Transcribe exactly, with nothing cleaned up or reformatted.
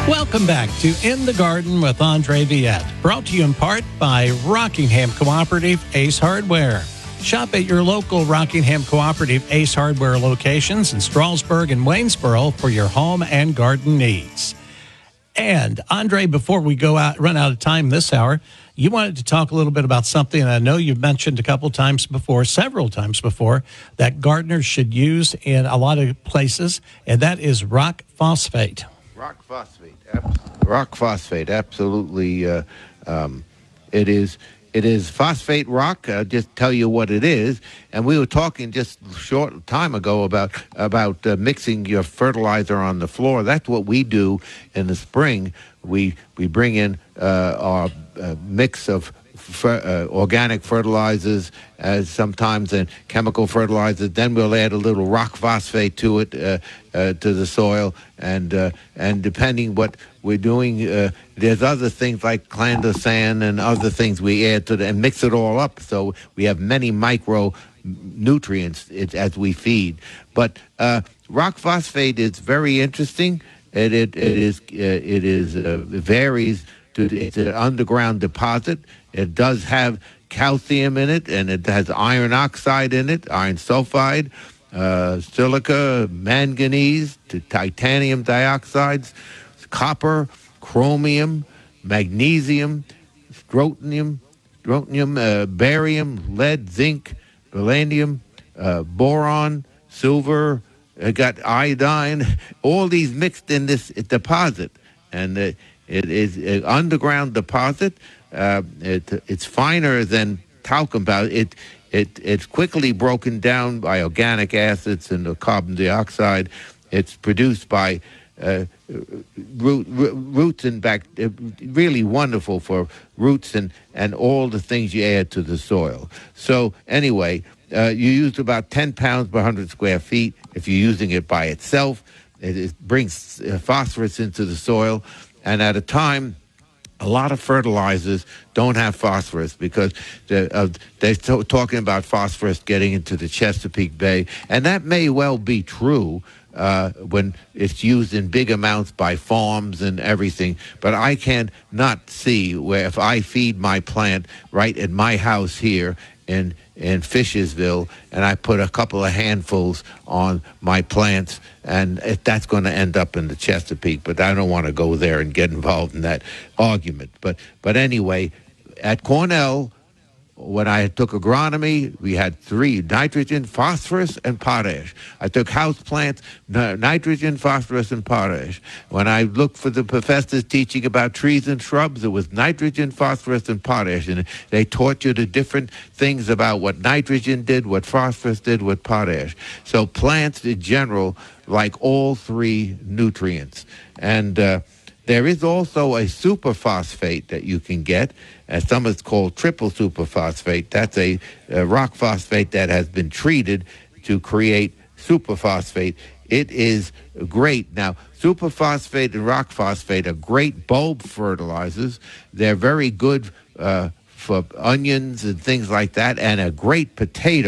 Welcome back to In the Garden with Andre Viette, brought to you in part by Rockingham Cooperative Ace Hardware. Shop at your local Rockingham Cooperative Ace Hardware locations in Strasburg and Waynesboro for your home and garden needs. And Andre, before we go out, run out of time this hour, you wanted to talk a little bit about something I know you've mentioned a couple times before, several times before, that gardeners should use in a lot of places, and that is rock phosphate. Rock phosphate, rock phosphate, absolutely. Uh, um, it is, it is phosphate rock. I'll just tell you what it is. And we were talking just a short time ago about about uh, mixing your fertilizer on the floor. That's what we do in the spring. We we bring in uh, our uh, mix of Fer, uh, organic fertilizers, as sometimes and chemical fertilizers. Then we'll add a little rock phosphate to it, uh, uh, to the soil, and uh, and depending what we're doing, uh, there's other things like clandestine and other things we add to the, and mix it all up. So we have many micro nutrients it, as we feed. But uh, rock phosphate is very interesting. It it, it is uh, it is uh, varies. It's an underground deposit. It does have calcium in it, and it has iron oxide in it, iron sulfide, uh, silica, manganese, titanium dioxides, copper, chromium, magnesium, strontium, strontium, uh, barium, lead, zinc, palladium, uh, boron, silver. It got iodine. All these mixed in this deposit, and uh, it is an underground deposit. Uh, it, it's finer than talcum powder. It, it, it's quickly broken down by organic acids and the carbon dioxide. It's produced by uh, root, roots and back. Really wonderful for roots and, and all the things you add to the soil. So anyway, uh, you use about ten pounds per one hundred square feet. If you're using it by itself, it, it brings phosphorus into the soil. And at a time, a lot of fertilizers don't have phosphorus because they're, uh, they're t- talking about phosphorus getting into the Chesapeake Bay. And that may well be true uh, when it's used in big amounts by farms and everything. But I can not see where if I feed my plant right at my house here in in Fishersville, and I put a couple of handfuls on my plants, and if that's going to end up in the Chesapeake. But I don't want to go there and get involved in that argument. But but anyway, at Cornell, when I took agronomy, we had three: nitrogen, phosphorus, and potash. I took house plants, nitrogen, phosphorus, and potash. When I looked for the professors teaching about trees and shrubs, it was nitrogen, phosphorus, and potash. And they taught you the different things about what nitrogen did, what phosphorus did, what potash. So plants in general like all three nutrients. And uh, there is also a superphosphate that you can get, and some is called triple superphosphate. That's a, a rock phosphate that has been treated to create superphosphate. It is great. Now, superphosphate and rock phosphate are great bulb fertilizers. They're very good uh, for onions and things like that, and a great potato.